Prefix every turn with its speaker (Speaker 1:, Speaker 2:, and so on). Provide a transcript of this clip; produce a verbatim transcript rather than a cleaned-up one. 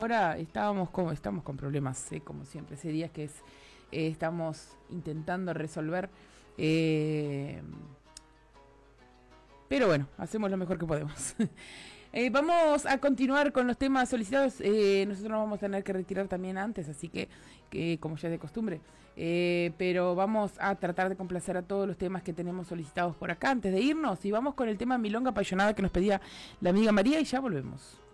Speaker 1: Ahora estábamos como, estamos con problemas, ¿eh? Como siempre, ese día que es, eh, estamos intentando resolver, eh, pero bueno, hacemos lo mejor que podemos. Eh, vamos a continuar con los temas solicitados. Eh, nosotros nos vamos a tener que retirar también antes, así que, que como ya es de costumbre. Eh, pero vamos a tratar de complacer a todos los temas que tenemos solicitados por acá antes de irnos. Y vamos con el tema Milonga Apasionada que nos pedía la amiga María y ya volvemos.